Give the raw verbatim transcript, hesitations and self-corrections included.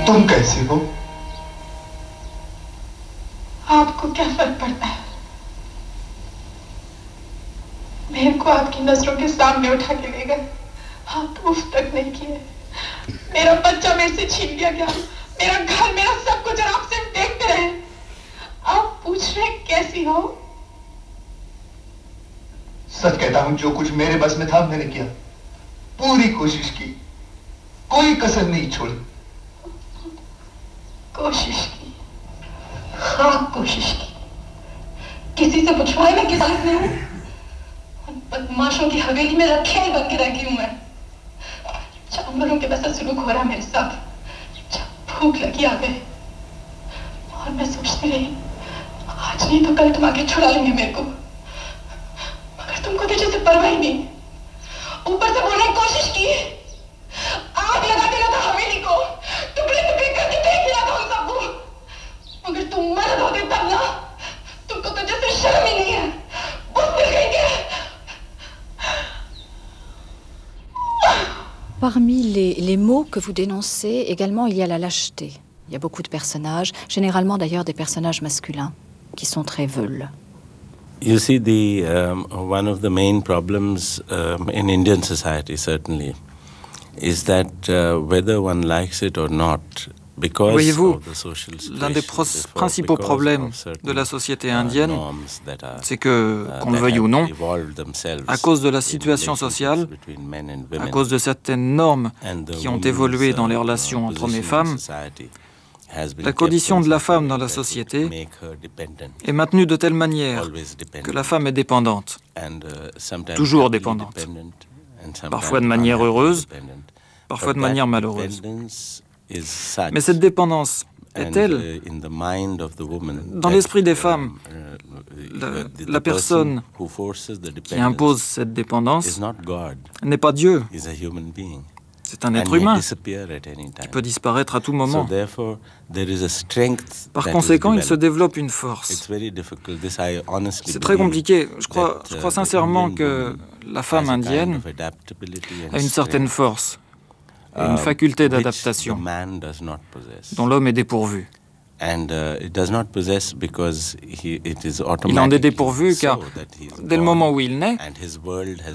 तुम कैसे हो? आपको क्या फर्क पड़ता है? मेरे को आपकी नजरों के सामने उठा के ले गए, आप उफ तक नहीं किए। मेरा बच्चा मेरे से छीन लिया गया, मेरा घर, मेरा सब कुछ, और आप सिर्फ देखते रहे। आप पूछ रहे कैसी हो? सच कहता हूं, जो कुछ मेरे बस में था मैंने किया, पूरी कोशिश की, कोई कसर नहीं छोड़ी। कोशिश की? हाँ कोशिश की। किसी से पूछवाए मैं किस हालत में हूँ? उन बदमाशों की हवेली में रखेल बन के रह गई हूँ मैं। जानवरों के जैसा सलूक हो रहा मेरे साथ। जब भूख लगी आ गए, और मैं सोचती रही आज नहीं तो कल तुम आके छुड़ा लेंगे मेरे को, मगर तुमको तो जैसे परवाह ही नहीं। ऊपर से बोलने की कोशिश की, आग लगा देना था हवेली को, टुकड़े टुकड़े करके फेंक देना था उन सबको, मगर तुम मर्द होते तब ना, तुमको तो जैसे शर्म ही नहीं है। बुज़दिल कहेंगे। Parmi les, les mots que vous dénoncez, également, il y a la lâcheté. Il y a beaucoup de personnages, généralement d'ailleurs des personnages masculins, qui sont très veules. You see, the um, one of the main problems um, in Indian society, certainly, is that uh, whether one likes it or not, because Voyez-vous, of the social l'un des pro- situation, principaux problèmes de la société indienne, c'est que, qu'on le veuille ou non, à cause de la situation sociale, à cause de certaines normes qui ont évolué dans les relations entre hommes et femmes, la condition de la femme dans la société est maintenue de telle manière que la femme est dépendante, toujours dépendante, parfois de manière heureuse, parfois de manière malheureuse. Mais cette dépendance est telle, dans l'esprit des femmes, la, la personne qui impose cette dépendance n'est pas Dieu. C'est un être humain qui peut disparaître à tout moment. Par conséquent, il se développe une force. C'est très compliqué. Je crois, je crois sincèrement que la femme indienne a une certaine force, et une faculté d'adaptation dont l'homme est dépourvu. Il en est dépourvu car, dès le moment où il naît,